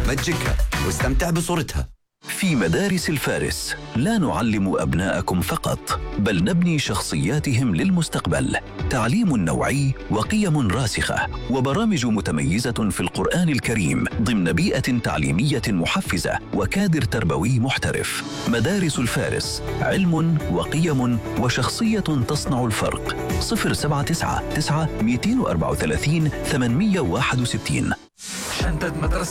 مجكها واستمتع بصورتها. في مدارس الفارس لا نعلم أبناءكم فقط، بل نبني شخصياتهم للمستقبل. تعليم نوعي وقيم راسخة وبرامج متميزة في القرآن الكريم ضمن بيئة تعليمية محفزة وكادر تربوي محترف. مدارس الفارس، علم وقيم وشخصية تصنع الفرق. 079 9 234 861. شنطة مدرسة